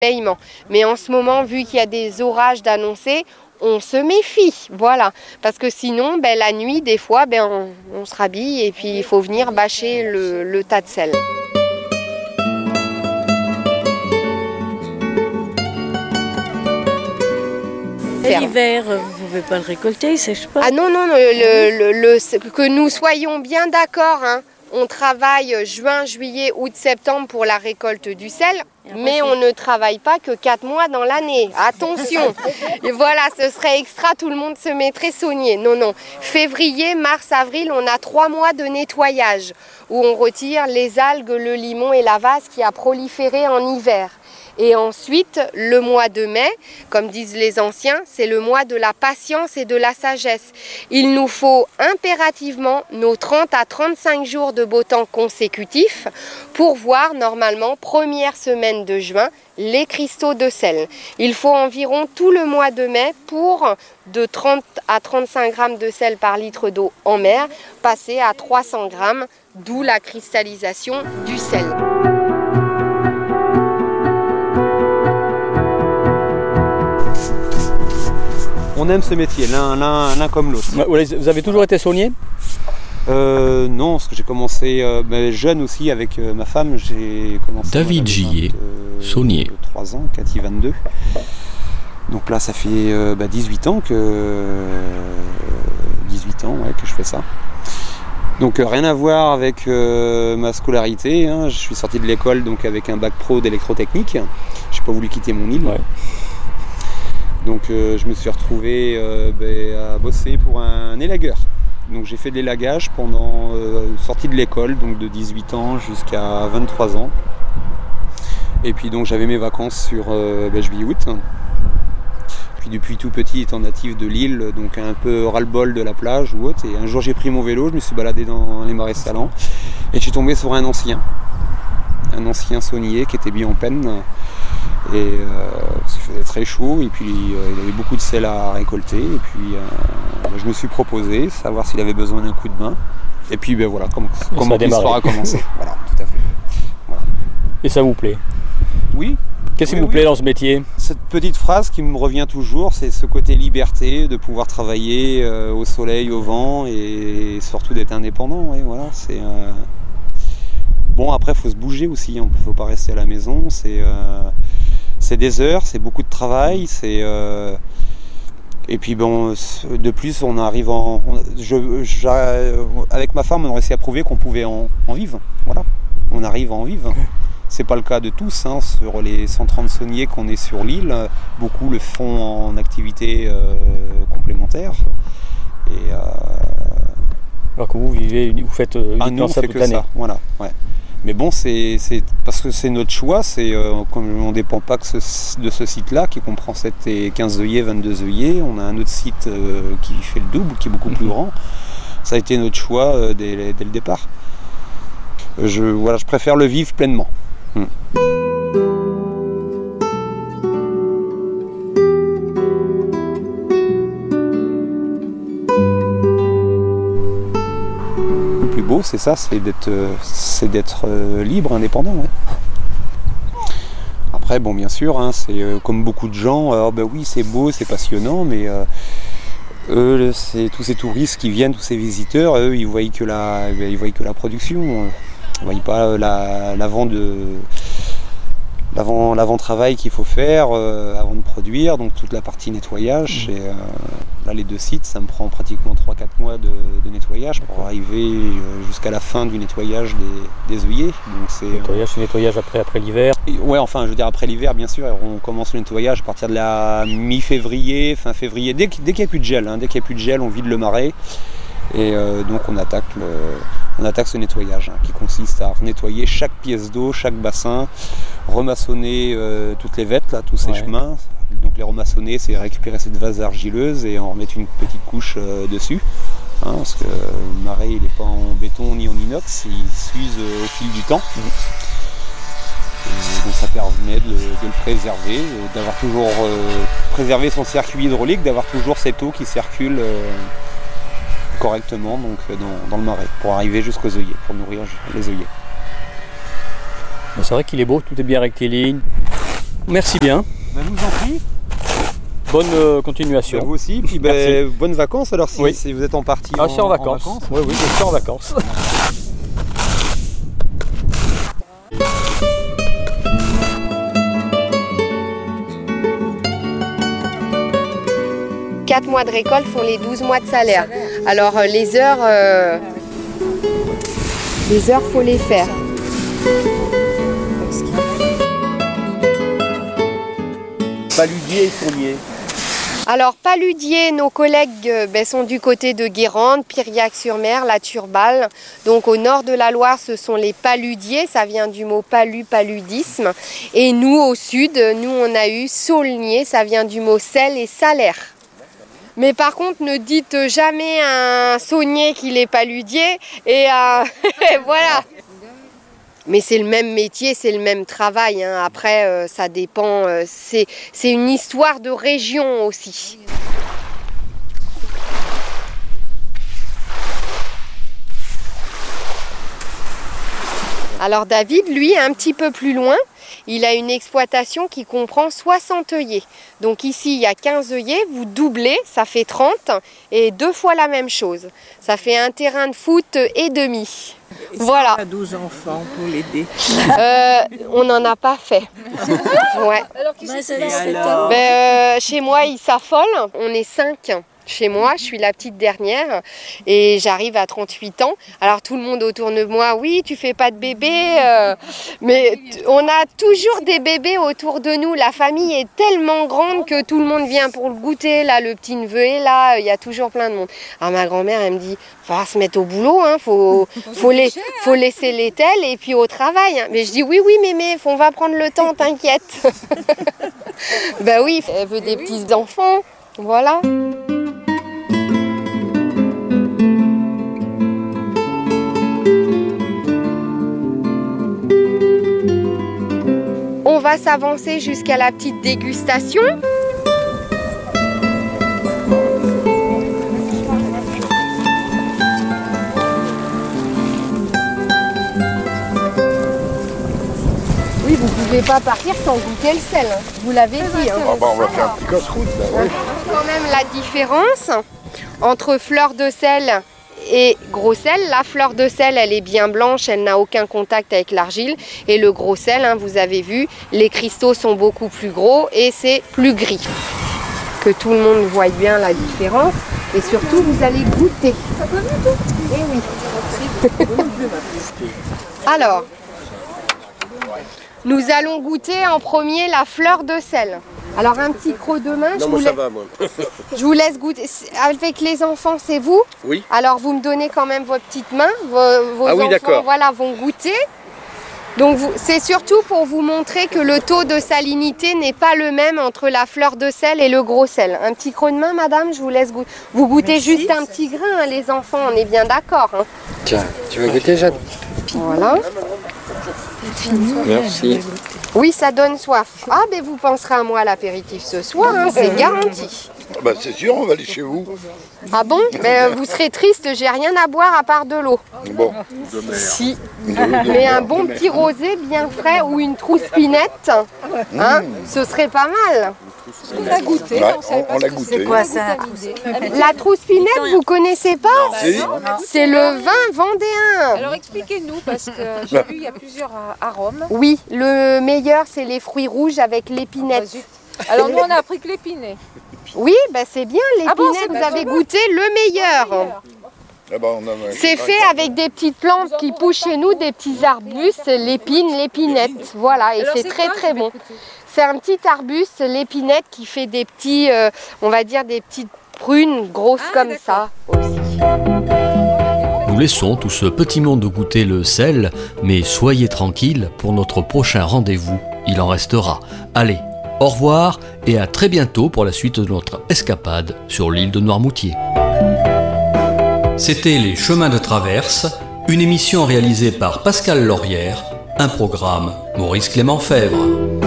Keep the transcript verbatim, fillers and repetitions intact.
Mais en ce moment, vu qu'il y a des orages d'annoncer, on se méfie, voilà. Parce que sinon, ben, la nuit, des fois, ben, on, on se rhabille et puis il faut venir bâcher le, le tas de sel. L'hiver, vous ne pouvez pas le récolter, il ne sèche pas. Ah non, non, le, le, le, le, que nous soyons bien d'accord, hein. On travaille juin, juillet, août, septembre pour la récolte du sel, mais on ne travaille pas que quatre mois dans l'année. Attention, et voilà, ce serait extra, tout le monde se mettrait saunier. Non, non, février, mars, avril, on a trois mois de nettoyage où on retire les algues, le limon et la vase qui a proliféré en hiver. Et ensuite, le mois de mai, comme disent les anciens, c'est le mois de la patience et de la sagesse. Il nous faut impérativement nos trente à trente-cinq jours de beau temps consécutifs pour voir normalement, première semaine de juin, les cristaux de sel. Il faut environ tout le mois de mai pour de trente à trente-cinq grammes de sel par litre d'eau en mer passer à trois cents grammes, d'où la cristallisation du sel. On aime ce métier, l'un, l'un, l'un comme l'autre. Vous avez toujours été saunier ? euh, Non, parce que j'ai commencé euh, bah, jeune aussi avec euh, ma femme. J'ai commencé David Gillet, saunier. trois ans, Cathy vingt-deux. Donc là, ça fait euh, bah, dix-huit ans que euh, dix-huit ans ouais, que je fais ça. Donc euh, rien à voir avec euh, ma scolarité. Hein. Je suis sorti de l'école donc avec un bac pro d'électrotechnique. J'ai pas voulu quitter mon île. Ouais. Donc euh, je me suis retrouvé euh, bah, à bosser pour un élagueur. Donc j'ai fait de l'élagage pendant euh, sortie de l'école, donc de dix-huit ans jusqu'à vingt-trois ans. Et puis donc j'avais mes vacances sur euh, bah, juillet-août. Puis depuis tout petit étant natif de l'île, donc un peu ras-le-bol de la plage ou autre. Et un jour j'ai pris mon vélo, je me suis baladé dans les marais salants et je suis tombé sur un ancien. Un ancien saunier qui était bien en peine. Et euh, parce qu'il faisait très chaud et puis euh, il avait beaucoup de sel à récolter et puis euh, je me suis proposé savoir s'il avait besoin d'un coup de main et puis ben voilà comme, comment l'histoire a commencé. Voilà, tout à fait. Voilà. Et ça vous plaît ? Oui. Qu'est-ce oui, qui vous oui. plaît dans ce métier ? Cette petite phrase qui me revient toujours, c'est ce côté liberté de pouvoir travailler euh, au soleil, au vent et surtout d'être indépendant. Ouais, voilà, c'est euh... bon après il faut se bouger aussi, il hein. ne faut pas rester à la maison. C'est euh... C'est des heures, c'est beaucoup de travail, c'est euh... et puis bon, de plus on arrive en, je, je, avec ma femme on a réussi à prouver qu'on pouvait en, en vivre, voilà, on arrive à en vivre. C'est pas le cas de tous, hein. Sur les cent trente sauniers qu'on est sur l'île, beaucoup le font en activité euh, complémentaire. Et, euh... Alors que vous vivez, vous faites uniquement ah, nous, on ça fait toute que l'année. Ça, voilà, ouais. Mais bon, c'est, c'est parce que c'est notre choix, c'est, euh, comme on ne dépend pas que ce, de ce site-là, qui comprend sept et quinze œillets, vingt-deux œillets. On a un autre site euh, qui fait le double, qui est beaucoup plus grand. Ça a été notre choix euh, dès, dès le départ. Je, voilà, je préfère le vivre pleinement. Hum. Beau, c'est ça, c'est d'être, c'est d'être libre, indépendant. Ouais. Après, bon, bien sûr, hein, c'est euh, comme beaucoup de gens, alors ben oui, c'est beau, c'est passionnant, mais euh, eux, c'est tous ces touristes qui viennent, tous ces visiteurs, eux, ils voient que la, ils voient que la production, ils voient pas la, l'avant de, l'avant, l'avant-travail qu'il faut faire euh, avant de produire, donc toute la partie nettoyage. Mmh. Et, euh, là, les deux sites, ça me prend pratiquement trois à quatre mois de, de nettoyage pour arriver euh, jusqu'à la fin du nettoyage des, des œillets. Donc c'est nettoyage, c'est nettoyage après, après l'hiver. Et, ouais, enfin, je veux dire après l'hiver, bien sûr. On commence le nettoyage à partir de la mi-février, fin février. Dès, dès qu'il n'y a plus de gel, hein, dès qu'il n'y a plus de gel, on vide le marais. Et euh, donc on attaque, le, on attaque ce nettoyage hein, qui consiste à nettoyer chaque pièce d'eau, chaque bassin, remaçonner euh, toutes les vêtes, là, tous ces ouais. chemins. Donc les remaçonner, c'est récupérer cette vase argileuse et en remettre une petite couche euh, dessus. Hein, parce que le marais il n'est pas en béton ni en inox, il s'use euh, au fil du temps. Mmh. Et donc ça permet de, de le préserver, d'avoir toujours euh, préservé son circuit hydraulique, d'avoir toujours cette eau qui circule euh, correctement donc, dans, dans le marais pour arriver jusqu'aux œillets, pour nourrir les œillets. C'est vrai qu'il est beau, tout est bien rectiligne. Merci bien. Ben, nous en prie. Bonne euh, continuation. Ben, vous aussi. Puis ben, bonnes vacances alors si, oui. si vous êtes en partie. Ah, en, je suis en vacances. En vacances. Oui, oui, je suis en vacances. quatre mois de récolte font les douze mois de salaire. Alors euh, les heures, euh, les heures, faut les faire. Paludier et Saunier. Alors Paludier, nos collègues euh, ben, sont du côté de Guérande, Piriac-sur-Mer, la Turballe. Donc au nord de la Loire, ce sont les Paludiers, ça vient du mot palu, paludisme. Et nous au sud, nous on a eu Saulnier, ça vient du mot sel et salaire. Mais par contre, ne dites jamais à un saunier qu'il est paludier et euh, voilà. Mais c'est le même métier, c'est le même travail. Hein. Après, euh, ça dépend. Euh, c'est, c'est une histoire de région aussi. Alors David, lui, un petit peu plus loin, il a une exploitation qui comprend soixante œillets. Donc ici, il y a quinze œillets, vous doublez, ça fait trente, et deux fois la même chose. Ça fait un terrain de foot et demi. Et voilà. Il a douze enfants pour l'aider. Euh, on n'en a pas fait. Ouais. Alors, qui c'est ben, alors... ben, euh, Chez moi, ils s'affolent. On est cinq. Chez moi, je suis la petite dernière et j'arrive à trente-huit ans. Alors tout le monde autour de moi, oui, tu fais pas de bébé, euh, mais t- on a toujours des bébés autour de nous. La famille est tellement grande que tout le monde vient pour le goûter. Là, le petit neveu est là, il y a toujours plein de monde. Alors ma grand-mère, elle me dit, faut se mettre au boulot, hein, faut, faut, les, faut laisser les tels et puis au travail. Hein. Mais je dis, oui, oui, mémé, on va prendre le temps, t'inquiète. Ben oui, elle veut des petits enfants, voilà. On va s'avancer jusqu'à la petite dégustation. Oui, vous ne pouvez pas partir sans goûter le sel, hein. Vous l'avez dit. Hein. Ah bah on va faire un petit casse-route là, oui. Quand même la différence entre fleur de sel et gros sel. La fleur de sel, elle est bien blanche, elle n'a aucun contact avec l'argile. Et le gros sel, hein, vous avez vu, les cristaux sont beaucoup plus gros et c'est plus gris. Que tout le monde voit bien la différence. Et surtout, vous allez goûter. Eh oui. Alors, nous allons goûter en premier la fleur de sel. Alors un petit creux de main, je, Non, vous moi la... ça va moi. je vous laisse goûter. Avec les enfants, c'est vous? Oui. Alors vous me donnez quand même votre petite main. Vos, vos Ah oui, enfants d'accord. voilà, vont goûter. Donc vous... c'est surtout pour vous montrer que le taux de salinité n'est pas le même entre la fleur de sel et le gros sel. Un petit creux de main, madame, je vous laisse goûter. Vous goûtez Merci. juste un petit grain, hein, les enfants, on est bien d'accord. Hein. Tiens, tu vas goûter, Jeanne? Voilà. Merci. Oui, ça donne soif. Ah, mais vous penserez à moi à l'apéritif ce soir, hein, c'est garanti. Bah c'est sûr, on va aller chez vous. Ah bon? Mais vous serez triste, j'ai rien à boire à part de l'eau. Bon. Si. De- de- Mais un de- bon de- petit rosé bien frais ou une trouspinette, hein, ce serait pas mal. On a goûté, Ouais, on savait on- pas on ce l'a que goûté. c'était. C'est quoi ça? La trouspinette, vous connaissez pas? Si. C'est le vin vendéen. Alors expliquez-nous, parce que j'ai vu, il y a plusieurs a- arômes. Oui, le meilleur, c'est les fruits rouges avec l'épinette. Oh, zut. Alors nous, on a appris que l'épinay. Oui, ben c'est bien, l'épinette, Ah bon, c'est vous pas avez bon. goûté le meilleur. Ah bah, on a- C'est fait avec des petites plantes qui poussent chez nous, des petits arbustes, l'épine, l'épinette. Voilà, et Alors, c'est c'est très quoi? très Je vais bon. écouter. C'est un petit arbuste, l'épinette, qui fait des petits, euh, on va dire des petites prunes grosses Ah, comme d'accord. ça aussi. Nous laissons tout ce petit monde goûter le sel, mais soyez tranquilles, pour notre prochain rendez-vous, il en restera. Allez, au revoir et à très bientôt pour la suite de notre escapade sur l'île de Noirmoutier. C'était Les Chemins de Traverse, une émission réalisée par Pascal Laurière, un programme Maurice Clément Fèvre.